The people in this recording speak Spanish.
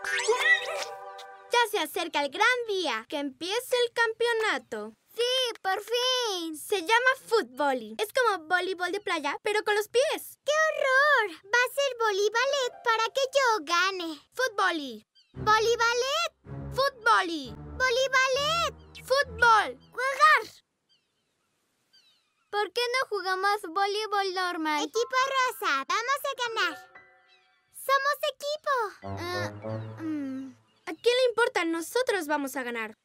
Ya se acerca el gran día, que empiece el campeonato. ¡Sí, por fin! Se llama fútbol. Es como voleibol de playa, pero con los pies. ¡Qué horror! Va a ser voleibalet para que yo gane. Fútbol. ¡Voleibalet! Fútbol. ¡Voleibalet! Fútbol. ¡Jugar! ¿Por qué no jugamos voleibol normal? Equipo rosa, vamos a ganar. ¡Somos equipo! ¿A quién le importa? Nosotros vamos a ganar.